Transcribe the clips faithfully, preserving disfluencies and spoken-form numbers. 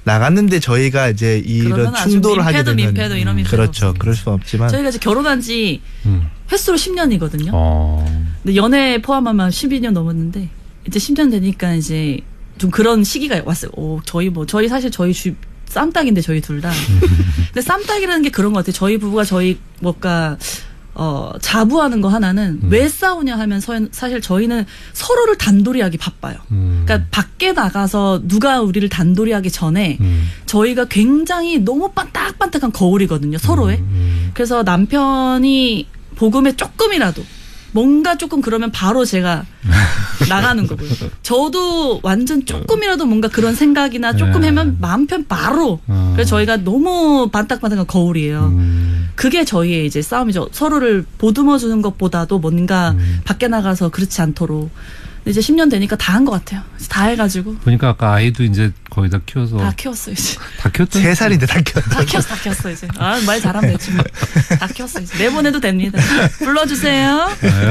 나갔는데 저희가 이제 이런 충돌을 하게 되면 민폐도 이런 그렇죠. 없습니다. 그럴 수 없지만 저희가 이제 결혼한 지 음. 횟수로 십 년이거든요. 어. 근데 연애 포함하면 십이 년 넘었는데 이제 십 년 되니까 이제 좀 그런 시기가 왔어요. 오, 저희 뭐 저희 사실 저희 주 쌈딱인데 저희 둘 다. 근데 쌈딱이라는 게 그런 것 같아요. 저희 부부가 저희 뭔가 어, 자부하는 거 하나는 음. 왜 싸우냐 하면 서, 사실 저희는 서로를 단돌이 하기 바빠요. 음. 그러니까 밖에 나가서 누가 우리를 단돌이 하기 전에 음. 저희가 굉장히 너무 반딱반딱한 거울이거든요. 서로의. 음. 그래서 남편이 복음에 조금이라도 뭔가 조금 그러면 바로 제가 나가는 거고요. 저도 완전 조금이라도 뭔가 그런 생각이나 조금 네. 하면 마음 편 바로. 어. 그래서 저희가 너무 반딱반딱한 거울이에요. 음. 그게 저희의 이제 싸움이죠. 서로를 보듬어 주는 것보다도 뭔가 음. 밖에 나가서 그렇지 않도록. 근데 이제 십 년 되니까 다 한 것 같아요. 다 해가지고. 보니까 아까 아이도 이제 거의 다 키워서 다 키웠어요, 이제. 다 키웠던 세 살인데 다 키웠다. 다 키웠어, 다 키웠어, 이제. 아, 말 잘하면 되지. 뭐. 다 키웠어, 이제. 내보내도 됩니다. 불러주세요.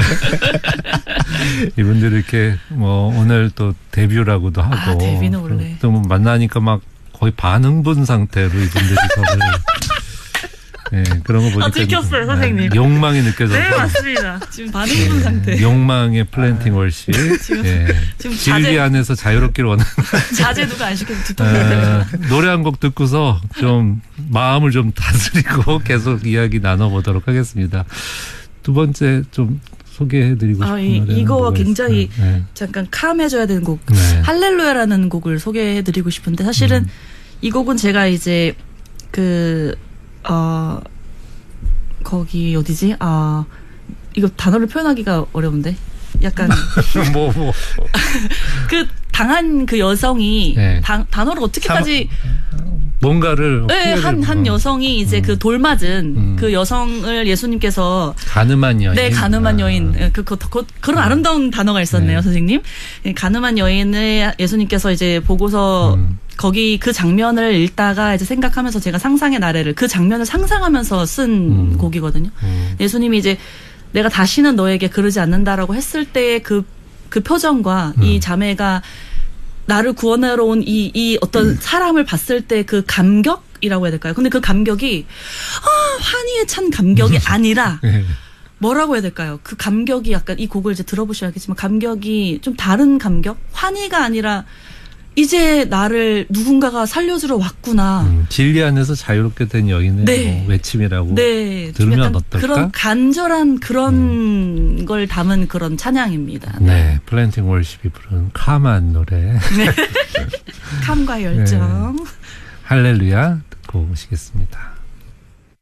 이분들이 이렇게 뭐 오늘 또 데뷔라고도 하고 아, 데뷔는 원래. 또 만나니까 막 거의 반응분 상태로 이분들이 저를 네, 그런 거 보니까 아, 들켰어요, 선생님. 네, 욕망이 느껴져서 네, 맞습니다. 지금 반응분 네, 상태. 욕망의 플랜팅 월십 지금- 네, 지금 진리 자제- 안에서 자유롭기를 원하는 자제 누가 안 시켜도 두통 아, 노래 한 곡 듣고서 좀 마음을 좀 다스리고 계속 이야기 나눠보도록 하겠습니다. 두 번째 좀 소개해드리고 싶은 아, 이, 노래는 이거와 뭐가 굉장히 있을까요? 네. 잠깐 캄해줘야 되는 곡. 네. 할렐루야라는 곡을 소개해드리고 싶은데 사실은 음. 이 곡은 제가 이제 그 어 거기 어디지? 아 이거 단어를 표현하기가 어려운데 약간 뭐, 뭐. 그 당한 그 여성이 네. 단, 단어를 어떻게까지 뭔가를 네, 한, 한 어. 여성이 이제 음. 그 돌맞은 음. 그 여성을 예수님께서 가늠한 여인. 네, 가늠한 아. 여인. 예, 그, 그, 그, 그런 아름다운 단어가 있었네요, 네. 선생님. 예, 가늠한 여인을 예수님께서 이제 보고서 음. 거기 그 장면을 읽다가 이제 생각하면서 제가 상상의 나래를 그 장면을 상상하면서 쓴 음. 곡이거든요. 음. 예수님이 이제 내가 다시는 너에게 그러지 않는다라고 했을 때의 그, 그 표정과 음. 이 자매가 나를 구원하러 온 이, 이 어떤 음. 사람을 봤을 때 그 감격이라고 해야 될까요? 근데 그 감격이, 아, 환희에 찬 감격이 아니라, 네. 뭐라고 해야 될까요? 그 감격이 약간 이 곡을 이제 들어보셔야겠지만 감격이 좀 다른 감격? 환희가 아니라 이제 나를 누군가가 살려주러 왔구나. 음, 진리 안에서 자유롭게 된 여인의 네. 뭐 외침이라고 네. 좀 들으면 약간 어떨까? 그런 간절한 그런 걸 담은 그런 찬양입니다. 네, 플랜팅 월십이 부른 카만 노래 캄과 열정. 할렐루야 듣고 오시겠습니다.